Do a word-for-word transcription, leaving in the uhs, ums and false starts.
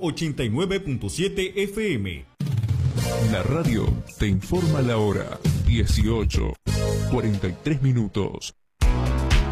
ochenta y nueve punto siete F M. La radio te informa la hora. dieciocho, cuarenta y tres minutos.